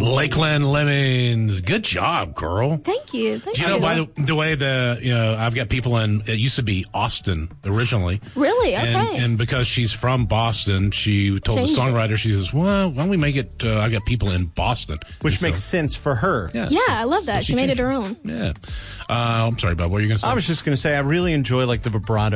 Lakeland Lemmings. Good job, girl. Thank you. Do you know, by the way, I've got people in, it used to be Austin originally. Really? Okay. And because she's from Boston, she told Changed the songwriter, she says, well, why don't we make it, I've got people in Boston. Which makes sense for her. Yeah, I love that. She made it her own. Yeah. I'm sorry, Bob, what were you going to say? I was just going to say, I really enjoy, like, the vibrato